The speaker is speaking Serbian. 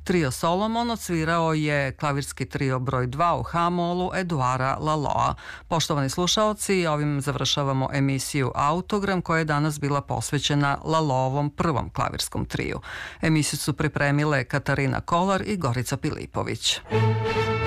Trio Solomon odsvirao je klavirski trio broj 2 u H-molu Eduara Laloa. Poštovani slušaoci, ovim završavamo emisiju Autogram koja je danas bila posvećena Lalovom prvom klavirskom triju. Emisiju su pripremile Katarina Kolar i Gorica Pilipović.